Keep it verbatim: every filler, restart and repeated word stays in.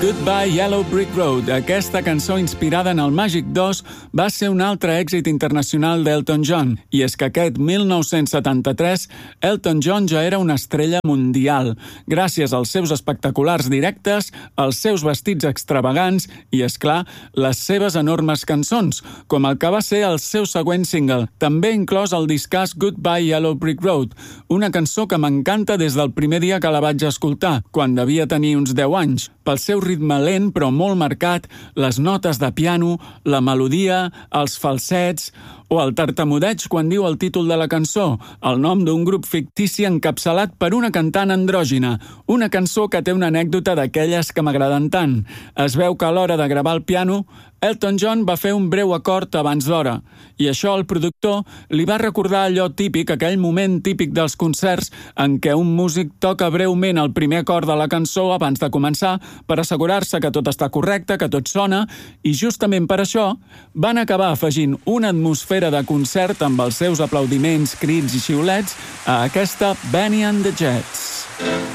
Goodbye Yellow Brick Road, aquesta cançó inspirada en el Màgic dos, va ser un altre èxit internacional d'Elton John, i és que aquest mil nou-cents setanta-tres Elton John ja era una estrella mundial, gràcies als seus espectaculars directes, als seus vestits extravagants i, és clar, les seves enormes cançons, com el que va ser el seu següent single, també inclòs el discàs Goodbye Yellow Brick Road, una cançó que m'encanta des del primer dia que la vaig escoltar, quan devia tenir uns deu anys, pel seu ritme lent però molt marcat, les notes de piano, la melodia, els falsets o el tartamudeig quan diu el títol de la cançó, el nom d'un grup fictici encapçalat per una cantant andrògina, una cançó que té una anècdota d'aquelles que m'agraden tant. Es veu que a l'hora de gravar el piano, Elton John va fer un breu acord abans d'hora, i això el productor li va recordar allò típic, aquell moment típic dels concerts en què un músic toca breument el primer acord de la cançó abans de començar per assegurar-se que tot està correcte, que tot sona, i justament per això van acabar afegint una atmosfera de concert amb els seus aplaudiments, crits i xiulets a aquesta Benny and the Jets.